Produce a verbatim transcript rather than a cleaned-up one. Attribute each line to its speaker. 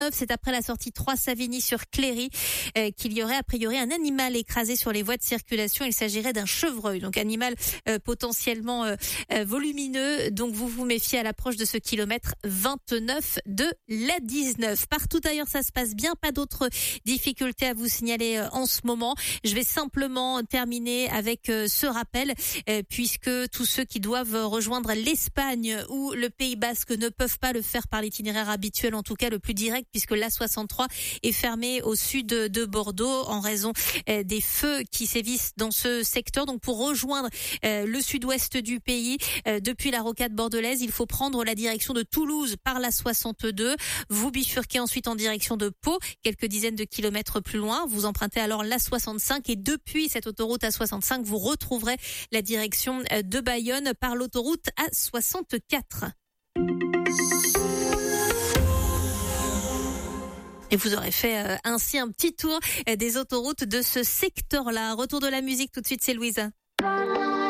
Speaker 1: C'est après la sortie trois Savigny sur Cléry euh, qu'il y aurait a priori un animal écrasé sur les voies de circulation. Il s'agirait d'un chevreuil, donc animal euh, potentiellement euh, euh, volumineux. Donc vous vous méfiez à l'approche de ce kilomètre vingt-neuf de l'A dix-neuf. Partout ailleurs ça se passe bien, pas d'autres difficultés à vous signaler euh, en ce moment. Je vais simplement terminer avec euh, ce rappel euh, puisque tous ceux qui doivent rejoindre l'Espagne ou le Pays Basque ne peuvent pas le faire par l'itinéraire habituel, en tout cas le plus direct, puisque l'A soixante-trois est fermée au sud de Bordeaux en raison des feux qui sévissent dans ce secteur. Donc pour rejoindre le sud-ouest du pays depuis la rocade bordelaise, il faut prendre la direction de Toulouse par l'A soixante-deux. Vous bifurquez ensuite en direction de Pau, quelques dizaines de kilomètres plus loin. Vous empruntez alors l'A soixante-cinq et depuis cette autoroute A soixante-cinq, vous retrouverez la direction de Bayonne par l'autoroute A soixante-quatre. Et vous aurez fait euh, ainsi un petit tour euh, des autoroutes de ce secteur-là. Retour de la musique tout de suite, c'est Louisa.